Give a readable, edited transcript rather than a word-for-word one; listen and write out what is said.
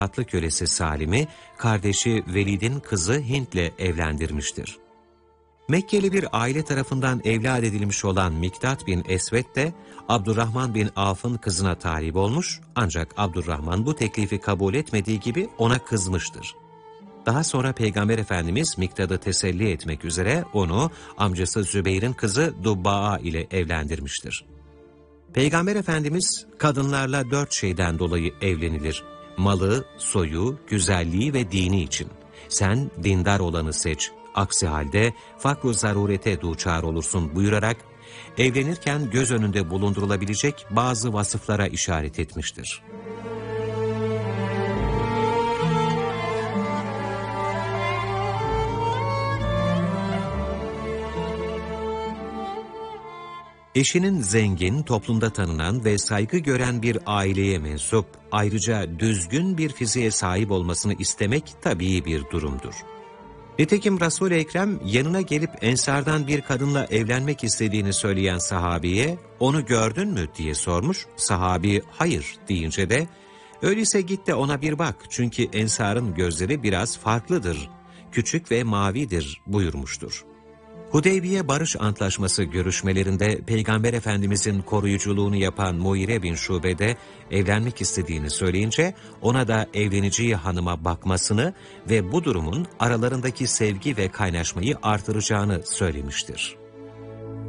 atlı kölesi Salim'i kardeşi Velid'in kızı Hint'le evlendirmiştir. Mekkeli bir aile tarafından evlat edilmiş olan Miktat bin Esved de Abdurrahman bin Avf'ın kızına talip olmuş, ancak Abdurrahman bu teklifi kabul etmediği gibi ona kızmıştır. Daha sonra Peygamber Efendimiz Miktad'ı teselli etmek üzere onu amcası Zübeyir'in kızı Dubba'a ile evlendirmiştir. Peygamber Efendimiz kadınlarla 4 şeyden dolayı evlenilir: malı, soyu, güzelliği ve dini için. Sen dindar olanı seç, aksi halde fakr-ı zarurete duçar olursun buyurarak evlenirken göz önünde bulundurulabilecek bazı vasıflara işaret etmiştir. Eşinin zengin, toplumda tanınan ve saygı gören bir aileye mensup, ayrıca düzgün bir fiziğe sahip olmasını istemek tabii bir durumdur. Nitekim Resul-i Ekrem yanına gelip Ensardan bir kadınla evlenmek istediğini söyleyen sahabiye, "Onu gördün mü?" diye sormuş. Sahabi, "Hayır" deyince de, "Öyleyse git de ona bir bak, çünkü Ensar'ın gözleri biraz farklıdır, küçük ve mavidir" buyurmuştur. Hudeybiye Barış Antlaşması görüşmelerinde Peygamber Efendimizin koruyuculuğunu yapan Muire bin Şube de evlenmek istediğini söyleyince ona da evleneceği hanıma bakmasını ve bu durumun aralarındaki sevgi ve kaynaşmayı artıracağını söylemiştir.